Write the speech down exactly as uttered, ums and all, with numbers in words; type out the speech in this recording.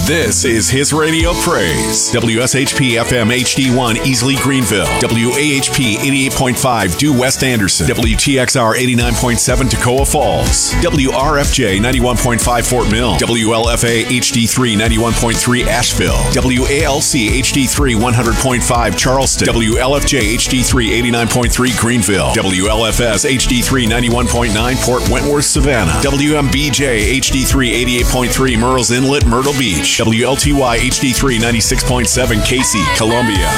This is His Radio Praise. W S H P F M H D one Easley Greenville. W A H P eighty-eight point five Due West Anderson. W T X R eighty-nine point seven Toccoa Falls. W R F J ninety-one point five Fort Mill. W L F A H D three ninety-one point three Asheville. W A L C H D three one hundred point five Charleston. W L F J H D three eighty-nine point three Greenville. W L F S H D three ninety-one point nine Port Wentworth, Savannah. W M B J H D three eighty-eight point three Murrells Inlet, Myrtle Beach. W L T Y H D three ninety-six point seven Casey, Columbia.